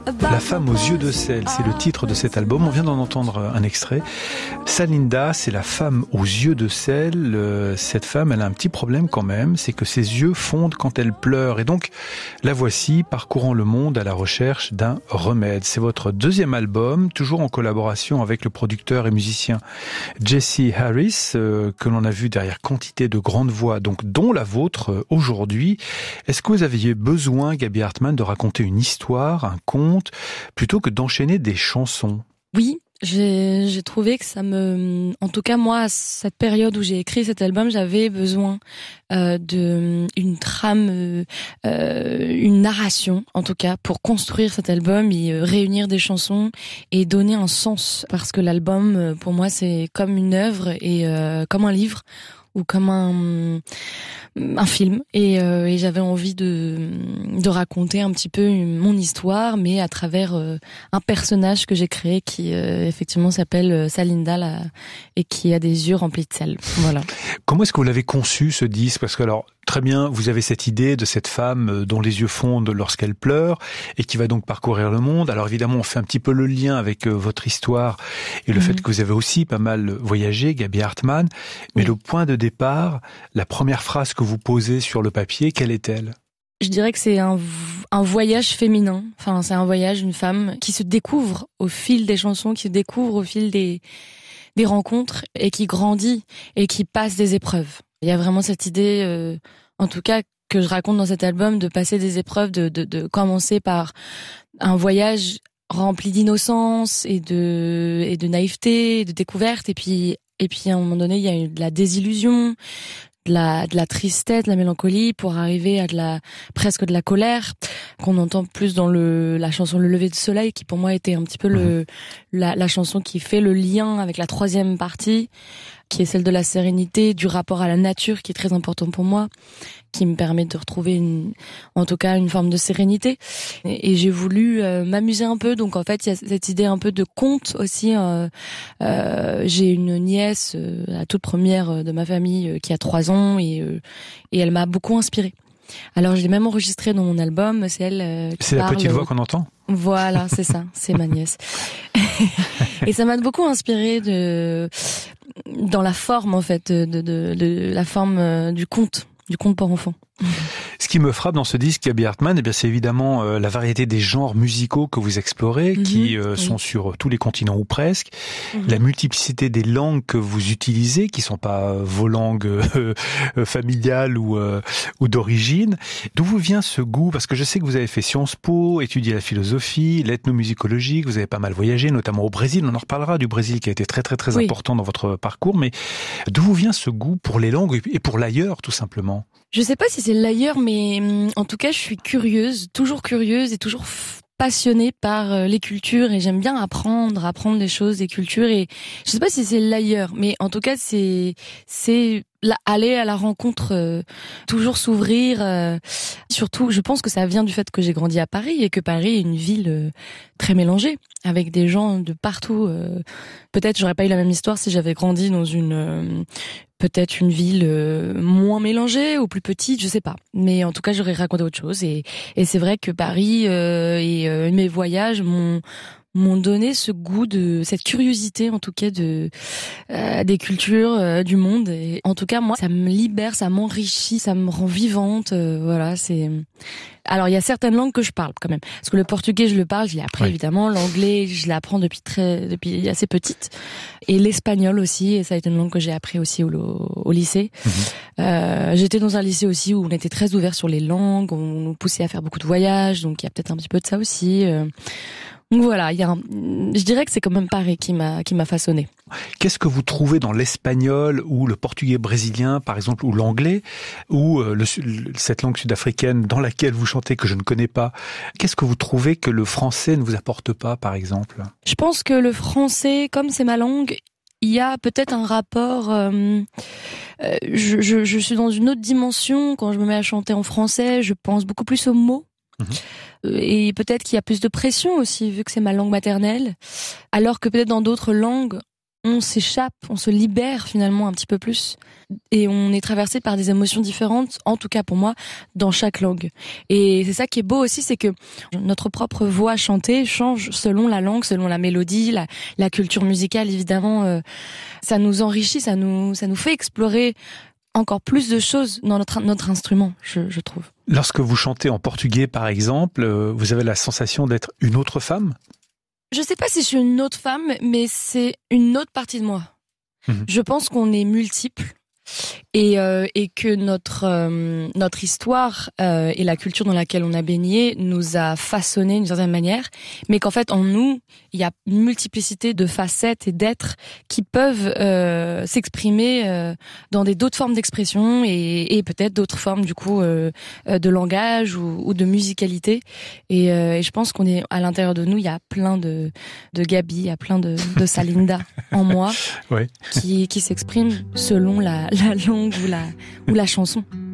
La femme aux yeux de sel, c'est le titre de cet album. On vient d'en entendre un extrait. Salinda, c'est la femme aux yeux de sel. Cette femme, elle a un petit problème quand même, c'est que ses yeux fondent quand elle pleure. Et donc, la voici parcourant le monde à la recherche d'un remède. C'est votre deuxième album, toujours en collaboration avec le producteur et musicien Jesse Harris, que l'on a vu derrière quantité de grandes voix, donc dont la vôtre aujourd'hui. Est-ce que vous aviez besoin, Gaby Hartmann, de raconter une histoire, un conte, plutôt que d'enchaîner des chansons? Oui, j'ai trouvé que en tout cas moi, à cette période où j'ai écrit cet album, j'avais besoin d'une trame, une narration, en tout cas, pour construire cet album et réunir des chansons et donner un sens. Parce que l'album, pour moi, c'est comme une œuvre et comme un livre ou comme un film et j'avais envie de raconter un petit peu mon histoire, mais à travers un personnage que j'ai créé qui effectivement s'appelle Salinda et qui a des yeux remplis de sel. Voilà. Comment est-ce que vous l'avez conçu, ce disque? Parce que alors, très bien, vous avez cette idée de cette femme dont les yeux fondent lorsqu'elle pleure et qui va donc parcourir le monde. Alors évidemment, on fait un petit peu le lien avec votre histoire et le fait que vous avez aussi pas mal voyagé, Gaby Hartmann. Mais le point de départ, la première phrase que vous posez sur le papier, quelle est-elle? Je dirais que c'est un voyage féminin. Enfin, c'est un voyage d'une femme qui se découvre au fil des chansons, qui se découvre au fil des rencontres et qui grandit et qui passe des épreuves. Il y a vraiment cette idée, en tout cas, que je raconte dans cet album, de passer des épreuves, de commencer par un voyage rempli d'innocence et de naïveté, de découverte, et puis à un moment donné, il y a eu de la désillusion, de la tristesse, de la mélancolie, pour arriver à presque de la colère, qu'on entend plus dans la chanson Le lever du soleil, qui pour moi était un petit peu la chanson qui fait le lien avec la troisième partie, qui est celle de la sérénité, du rapport à la nature, qui est très important pour moi, qui me permet de retrouver en tout cas une forme de sérénité. Et j'ai voulu m'amuser un peu, donc en fait il y a cette idée un peu de conte aussi. J'ai une nièce, la toute première de ma famille, qui a 3 ans et elle m'a beaucoup inspirée. Alors je l'ai même enregistrée dans mon album, c'est elle qui C'est parle. La petite voix qu'on entend? Voilà, c'est ça, c'est ma nièce. Et ça m'a beaucoup inspirée dans la forme en fait, de la forme du conte pour enfants. Ce qui me frappe dans ce disque, Gaby Hartmann, eh bien, c'est évidemment la variété des genres musicaux que vous explorez, qui sont sur tous les continents ou presque, la multiplicité des langues que vous utilisez, qui sont pas vos langues familiales ou d'origine. D'où vous vient ce goût? Parce que je sais que vous avez fait Sciences Po, étudié la philosophie, l'ethnomusicologie, que vous avez pas mal voyagé, notamment au Brésil. On en reparlera du Brésil, qui a été très très très important dans votre parcours. Mais d'où vous vient ce goût pour les langues et pour l'ailleurs, tout simplement? Je sais pas si c'est l'ailleurs, mais en tout cas, je suis toujours curieuse et toujours passionnée par les cultures, et j'aime bien apprendre des choses, des cultures, et je sais pas si c'est l'ailleurs, mais en tout cas, c'est aller à la rencontre, toujours s'ouvrir. Surtout, je pense que ça vient du fait que j'ai grandi à Paris et que Paris est une ville très mélangée, avec des gens de partout. Peut-être j'aurais pas eu la même histoire si j'avais grandi dans peut-être une ville moins mélangée ou plus petite, je sais pas. Mais en tout cas, j'aurais raconté autre chose. Et c'est vrai que Paris et mes voyages m'ont donné ce goût cette curiosité, en tout cas, des cultures du monde. Et en tout cas, moi, ça me libère, ça m'enrichit, ça me rend vivante. Voilà, Alors, il y a certaines langues que je parle quand même. Parce que le portugais, je le parle, je l'ai appris évidemment. L'anglais, je l'apprends depuis assez petite. Et l'espagnol aussi, et ça a été une langue que j'ai appris aussi au lycée. J'étais dans un lycée aussi où on était très ouvert sur les langues, on nous poussait à faire beaucoup de voyages, donc il y a peut-être un petit peu de ça aussi. Donc voilà, je dirais que c'est quand même Paris qui m'a façonné. Qu'est-ce que vous trouvez dans l'espagnol ou le portugais brésilien, par exemple, ou l'anglais, ou cette langue sud-africaine dans laquelle vous chantez que je ne connais pas? Qu'est-ce que vous trouvez que le français ne vous apporte pas, par exemple? Je pense que le français, comme c'est ma langue, il y a peut-être un rapport. Je suis dans une autre dimension quand je me mets à chanter en français. Je pense beaucoup plus aux mots. Et peut-être qu'il y a plus de pression aussi, vu que c'est ma langue maternelle. Alors que peut-être dans d'autres langues, on s'échappe, on se libère finalement un petit peu plus. Et on est traversé par des émotions différentes, en tout cas pour moi, dans chaque langue. Et c'est ça qui est beau aussi, c'est que notre propre voix chantée change selon la langue, selon la mélodie, la culture musicale, évidemment. Ça nous enrichit, ça nous fait explorer encore plus de choses dans notre instrument, je trouve. Lorsque vous chantez en portugais, par exemple, vous avez la sensation d'être une autre femme ? Je sais pas si je suis une autre femme, mais c'est une autre partie de moi. Je pense qu'on est multiples. Et que notre histoire et la culture dans laquelle on a baigné nous a façonné d'une certaine manière, mais qu'en fait en nous il y a une multiplicité de facettes et d'êtres qui peuvent s'exprimer dans d'autres formes d'expression et peut-être d'autres formes du coup de langage ou de musicalité et je pense qu'on est à l'intérieur de nous, il y a plein de Gabi, il y a plein de Salinda en moi, ouais. qui s'expriment selon la langue ou la chanson.